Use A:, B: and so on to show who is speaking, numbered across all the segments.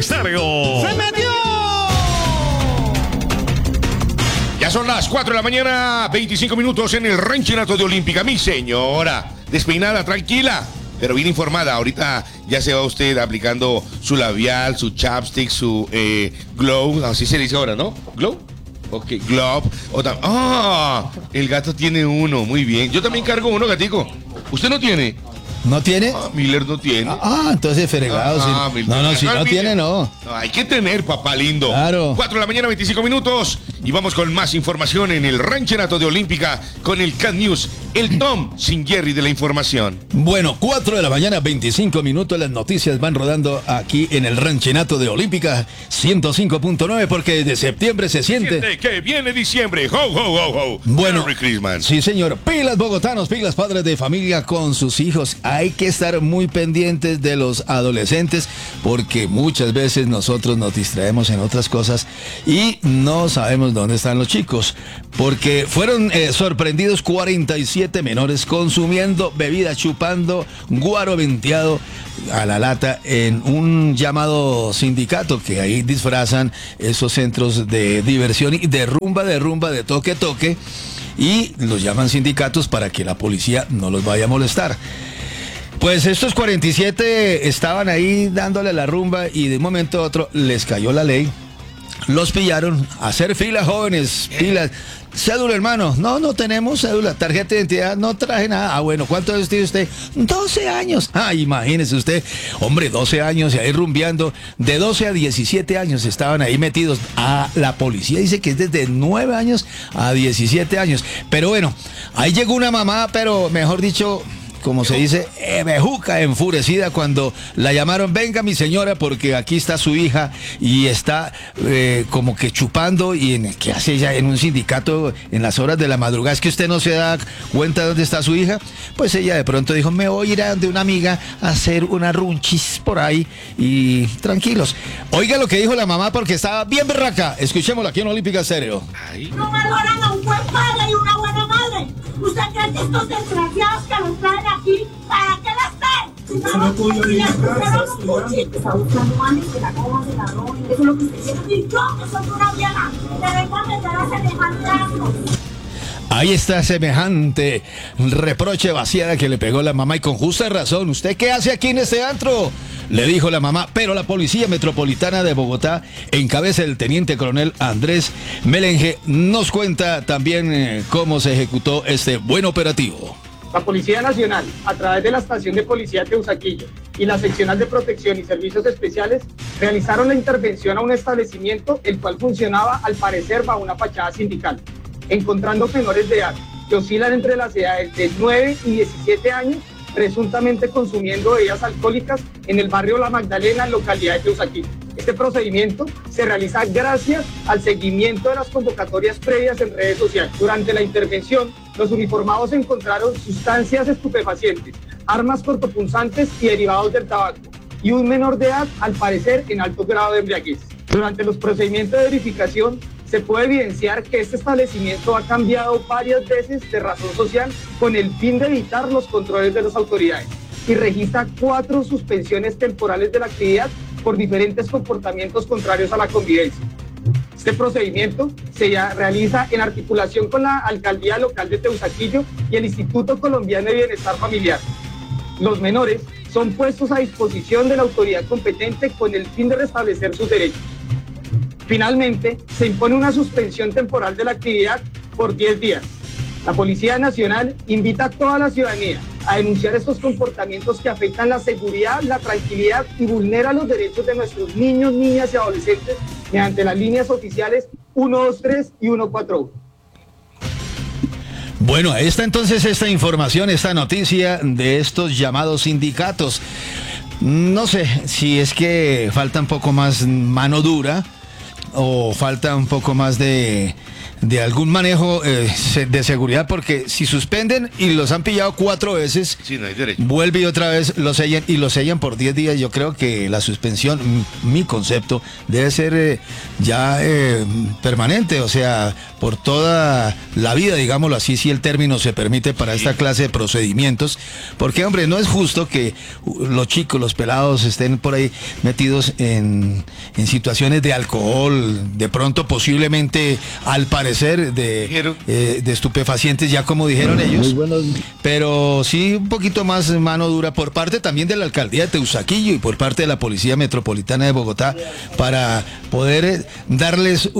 A: Estéreo.
B: ¡Se metió!
C: Ya son las 4 de la mañana, 25 minutos en el ranchinato de Olímpica. Mi señora, despeinada, tranquila, pero bien informada. Ahorita ya se va usted aplicando su labial, su chapstick, su glow, así se dice ahora, ¿no? ¿Glow? Ok, glove. El gato tiene uno, muy bien. Yo también cargo uno, gatico. ¿Usted no tiene?
B: ¿No tiene?
C: Miller no tiene.
B: Entonces fregado. Si no tiene, no.
C: Hay que tener, papá lindo.
B: Claro.
C: 4 de la mañana, 25 minutos. Y vamos con más información en el ranchinato de Olímpica con el Cat News, el Tom sin Jerry de la información.
B: Bueno, 4 de la mañana, 25 minutos. Las noticias van rodando aquí en el ranchinato de Olímpica 105.9 porque desde septiembre se siente
C: que viene diciembre. Ho, ho, ho, ho.
B: Bueno,
C: Merry Christmas.
B: Sí, señor. Pilas bogotanos, pilas padres de familia con sus hijos. Hay que estar muy pendientes de los adolescentes porque muchas veces nosotros nos distraemos en otras cosas y no sabemos dónde están los chicos. Porque fueron sorprendidos 47 menores consumiendo bebida, chupando guaro venteado a la lata en un llamado sindicato que ahí disfrazan esos centros de diversión y de rumba, de toque, y los llaman sindicatos para que la policía no los vaya a molestar. Pues estos 47 estaban ahí dándole la rumba y de un momento a otro les cayó la ley. Los pillaron. Hacer fila, jóvenes, pilas. Cédula, hermano. No tenemos cédula. Tarjeta de identidad, no traje nada. Bueno, ¿cuántos años tiene usted? 12 años. Imagínese usted. Hombre, 12 años y ahí rumbeando. De 12 a 17 años estaban ahí metidos. La policía dice que es desde 9 años a 17 años. Pero bueno, ahí llegó una mamá, pero mejor dicho, como se dice, bejuca, enfurecida cuando la llamaron. Venga, mi señora, porque aquí está su hija y está como que chupando. ¿Y qué hace ella en un sindicato en las horas de la madrugada? ¿Es que usted no se da cuenta de dónde está su hija? Pues ella de pronto dijo, me voy a ir a donde una amiga a hacer una runchis por ahí y tranquilos. Oiga lo que dijo la mamá porque estaba bien berraca. Escuchémoslo aquí en Olímpica Estéreo.
D: No valoran a un buen padre y una buena madre. ¿Usted cree que estos desgraciados que los traen aquí, para qué las traen? Eso no puedo ir a casa estudiando. Está buscando manes de la goma, de la ron. Eso es lo que usted quiere. Y yo, que soy una vieja, le vengo a meter a semejante acto.
B: Ahí está semejante reproche vaciada que le pegó la mamá y con justa razón. ¿Usted qué hace aquí en este antro?, le dijo la mamá, pero la Policía Metropolitana de Bogotá, en cabeza del teniente coronel Andrés Melenge, nos cuenta también cómo se ejecutó este buen operativo.
E: La Policía Nacional, a través de la Estación de Policía Teusaquillo y la Seccional de Protección y Servicios Especiales, realizaron la intervención a un establecimiento el cual funcionaba al parecer bajo una fachada sindical, encontrando menores de edad que oscilan entre las edades de 9 y 17 años, presuntamente consumiendo bebidas alcohólicas en el barrio La Magdalena, localidad de Teusaquillo. Este procedimiento se realiza gracias al seguimiento de las convocatorias previas en redes sociales. Durante la intervención, los uniformados encontraron sustancias estupefacientes, armas cortopunzantes y derivados del tabaco, y un menor de edad, al parecer, en alto grado de embriaguez. Durante los procedimientos de verificación, se puede evidenciar que este establecimiento ha cambiado varias veces de razón social con el fin de evitar los controles de las autoridades y registra 4 suspensiones temporales de la actividad por diferentes comportamientos contrarios a la convivencia. Este procedimiento se realiza en articulación con la Alcaldía Local de Teusaquillo y el Instituto Colombiano de Bienestar Familiar. Los menores son puestos a disposición de la autoridad competente con el fin de restablecer sus derechos. Finalmente, se impone una suspensión temporal de la actividad por 10 días. La Policía Nacional invita a toda la ciudadanía a denunciar estos comportamientos que afectan la seguridad, la tranquilidad y vulneran los derechos de nuestros niños, niñas y adolescentes mediante las líneas oficiales 123 y 141.
B: Bueno, ahí está entonces esta información, esta noticia de estos llamados sindicatos. No sé si es que falta un poco más mano dura o falta un poco más de de algún manejo de seguridad, porque si suspenden y los han pillado 4 veces,
C: Sí, no hay derecho.
B: vuelve y otra vez lo sellan y lo sellan por 10 días. Yo creo que la suspensión, mi concepto, debe ser ya permanente, o sea, por toda la vida, digámoslo así, si el término se permite para esta clase de procedimientos, porque hombre, no es justo que los chicos, los pelados estén por ahí metidos en situaciones de alcohol, de pronto posiblemente al parecer de estupefacientes, ya como dijeron ellos, pero sí un poquito más mano dura por parte también de la alcaldía de Teusaquillo y por parte de la Policía Metropolitana de Bogotá para poder darles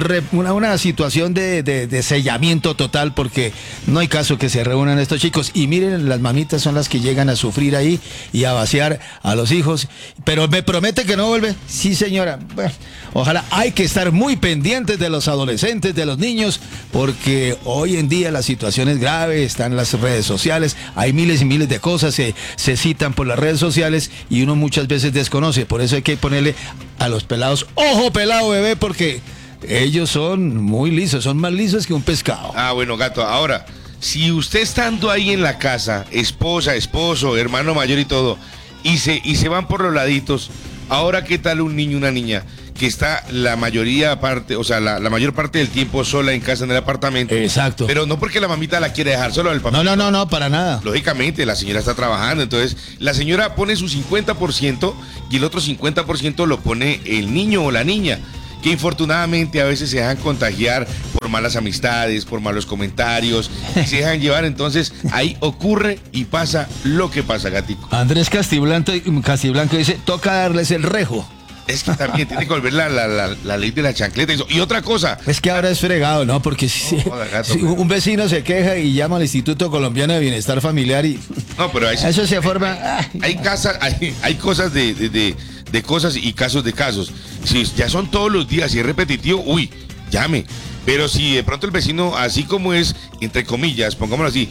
B: una situación de sellamiento total, porque no hay caso que se reúnan estos chicos. Y miren, las mamitas son las que llegan a sufrir ahí y a vaciar a los hijos, pero me promete que no vuelve. Sí, señora. Bueno, ojalá. Hay que estar muy pendientes de los adolescentes, de los niños, porque hoy en día la situación es grave, están las redes sociales, hay miles y miles de cosas, se citan por las redes sociales y uno muchas veces desconoce. Por eso hay que ponerle a los pelados, ojo pelado bebé, porque ellos son muy lisos, son más lisos que un pescado.
C: Ah, bueno, gato, ahora, si usted estando ahí en la casa, esposa, esposo, hermano mayor y todo, y se van por los laditos, ahora qué tal un niño, una niña, que está la mayoría parte, o sea, la mayor parte del tiempo sola en casa, en el apartamento.
B: Exacto.
C: Pero no porque la mamita la quiere dejar sola, el papá.
B: No, para nada.
C: Lógicamente, la señora está trabajando, entonces la señora pone su 50% y el otro 50% lo pone el niño o la niña, que infortunadamente a veces se dejan contagiar por malas amistades, por malos comentarios, y se dejan llevar. Entonces ahí ocurre y pasa lo que pasa, gatico.
B: Andrés Castiblanco dice, toca darles el rejo.
C: Es que también tiene que volver la ley de la chancleta. Y otra cosa.
B: Es que ahora es fregado, ¿no? Porque si un vecino se queja y llama al Instituto Colombiano de Bienestar Familiar y...
C: No, pero
B: eso se forma...
C: Hay cosas de cosas y casos de casos. Si ya son todos los días y es repetitivo, llame. Pero si de pronto el vecino, así como es, entre comillas, pongámoslo así,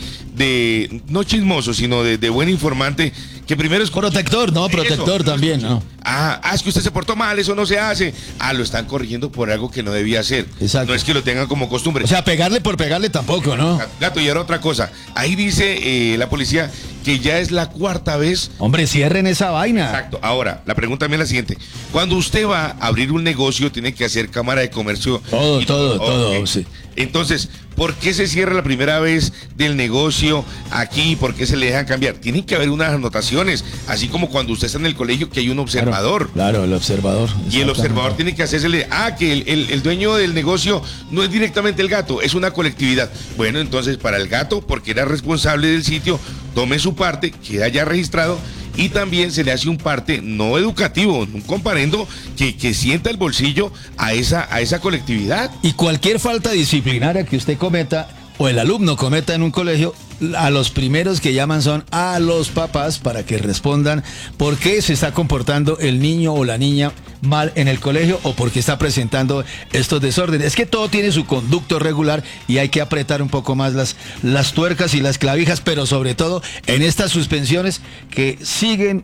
C: no chismoso, sino de buen informante, que primero es...
B: Protector, ¿no? Protector también, ¿no?
C: Es que usted se portó mal, eso no se hace. Lo están corrigiendo por algo que no debía hacer.
B: Exacto.
C: No es que lo tengan como costumbre.
B: O sea, pegarle por pegarle tampoco, ¿no?
C: Gato, y ahora otra cosa. Ahí dice la policía que ya es la 4ª vez.
B: Hombre, cierren esa vaina.
C: Exacto. Ahora, la pregunta también es la siguiente. Cuando usted va a abrir un negocio, tiene que hacer cámara de comercio.
B: Todo, sí.
C: Entonces, ¿por qué se cierra la primera vez del negocio aquí? ¿Por qué se le dejan cambiar? Tienen que haber unas anotaciones, así como cuando usted está en el colegio que hay un observador.
B: Claro, el observador.
C: Y el observador tiene que hacérsele, que el dueño del negocio no es directamente el gato, es una colectividad. Bueno, entonces para el gato, porque era responsable del sitio, tome su parte, queda ya registrado. Y también se le hace un parte no educativo, un comparendo que sienta el bolsillo a esa colectividad.
B: Y cualquier falta disciplinaria que usted cometa o el alumno cometa en un colegio, a los primeros que llaman son a los papás para que respondan por qué se está comportando el niño o la niña mal en el colegio o porque está presentando estos desórdenes. Es que todo tiene su conducto regular y hay que apretar un poco más las tuercas y las clavijas, pero sobre todo en estas suspensiones que siguen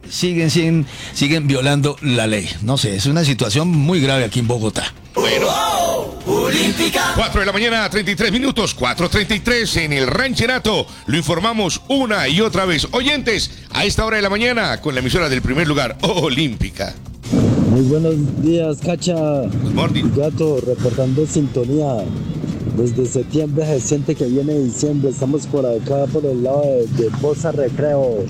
B: violando la ley. No sé, es una situación muy grave aquí en Bogotá.
C: Bueno.
A: Olímpica.
C: 4 de la mañana, 33 minutos, 4:33 en el Rancherato. Lo informamos una y otra vez. Oyentes, a esta hora de la mañana, con la emisora del primer lugar, Olímpica.
F: Muy buenos días, Cacha.
C: Good morning.
F: Gato, reportando sintonía. Desde septiembre se siente que viene diciembre. Estamos por acá, por el lado de Bosa Recreo.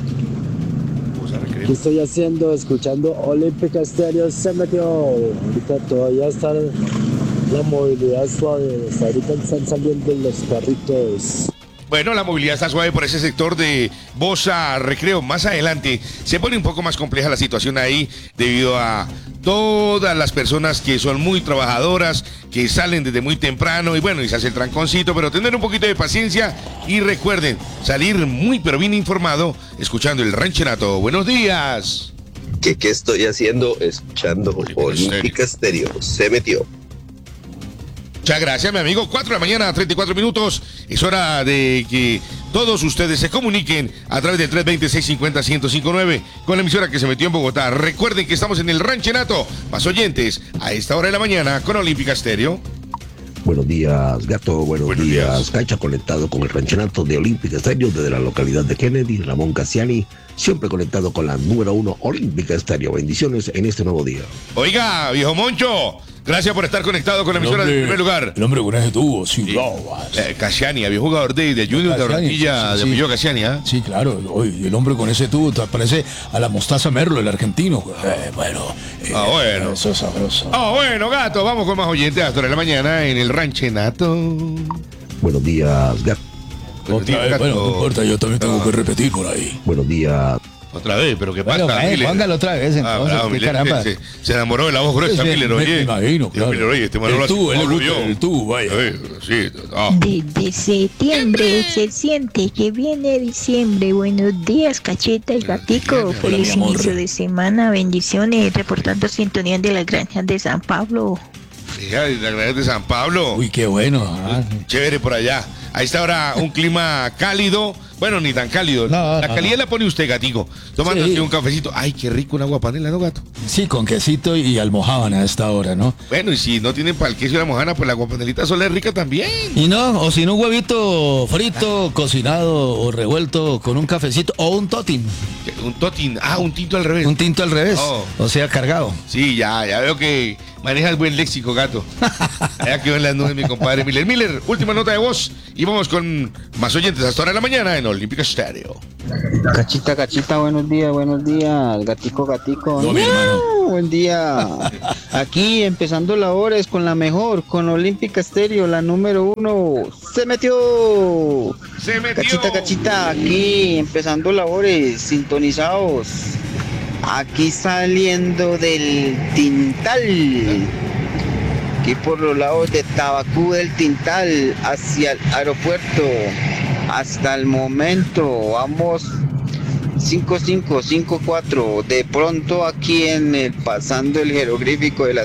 F: ¿Qué estoy haciendo? Escuchando Olímpica Estéreo. Se metió. Ahorita todavía está la movilidad suave. Hasta ahorita están saliendo los carritos.
C: Bueno, la movilidad está suave por ese sector de Bosa Recreo. Más adelante se pone un poco más compleja la situación ahí debido a todas las personas que son muy trabajadoras, que salen desde muy temprano y bueno, y se hace el tranconcito, pero tener un poquito de paciencia y recuerden, salir muy pero bien informado, escuchando el Rancherato. Buenos días.
G: ¿Qué estoy haciendo? Escuchando Olímpica Estéreo. Se metió.
C: Muchas gracias, mi amigo. 4 de la mañana, 34 minutos. Es hora de que todos ustedes se comuniquen a través del 320-650-1059 con la emisora que se metió en Bogotá. Recuerden que estamos en el Rancherato. Más oyentes a esta hora de la mañana con Olímpica Estéreo.
H: Buenos días, Gato. Buenos días, Cacha, conectado con el ranchonato de Olímpica Estéreo desde la localidad de Kennedy, Ramón Cassiani, siempre conectado con la número 1 Olímpica Estéreo. Bendiciones en este nuevo día.
C: Oiga, viejo Moncho, gracias por estar conectado con la emisora del primer lugar.
B: El hombre con ese tubo, sí.
C: Cassiani, había jugador de Junior de Barranquilla, de apellido Cassiani, ¿ah?
B: Sí, claro. Oye, el hombre con ese tubo parece a la mostaza Merlo, el argentino. Bueno. Eso es sabroso.
C: Bueno, Gato, vamos con más oyentes hasta la mañana en el ranchenato.
H: Buenos días, Gato.
B: Otra vez, bueno, no importa, yo también tengo que repetir por ahí.
H: Buenos días.
C: Otra vez, pero ¿qué pasa?
B: Póngalo otra vez, entonces,
C: bravo,
B: qué caramba.
C: Se enamoró de la voz gruesa, Miller, oye.
B: Me imagino, claro.
C: Miller, oye, este Manolo
B: el tubo, vaya.
C: Sí,
I: Desde septiembre se siente que viene diciembre. Buenos días, Cacheta y Gatico. Feliz inicio de semana, bendiciones. Reportando sintonía de las granjas de San Pablo.
C: Fíjate, las granjas de San Pablo.
B: Uy, qué bueno.
C: Chévere por allá. Ahí está ahora un clima cálido. Bueno, ni tan cálido. La calidad la pone usted, Gatico. Tomando un cafecito. Ay, qué rico una agua panela, ¿no, Gato?
B: Sí, con quesito y almojábana a esta hora, ¿no?
C: Bueno, y si no tienen para el queso y la almojábana, pues la agua panelita sola es rica también.
B: Y no, o si no, un huevito frito, cocinado o revuelto con un cafecito o un totin.
C: Un totin, un tinto al revés.
B: Un tinto al revés, o sea, cargado.
C: Sí, ya veo que manejas buen léxico, Gato. Allá quedó en las nubes mi compadre Miller. Miller, última nota de voz y vamos con más oyentes hasta ahora de la mañana en Olímpica Estéreo.
J: Cachita, buenos días, Gatico.
B: No, mi hermano.
J: Buen día. Aquí empezando labores con la mejor, con Olímpica Estéreo, la número 1. ¡Se metió! Cachita, aquí empezando labores, sintonizados. Aquí saliendo del Tintal. Aquí por los lados de Tabacú del Tintal hacia el aeropuerto. Hasta el momento vamos 5554. De pronto aquí pasando el jeroglífico de la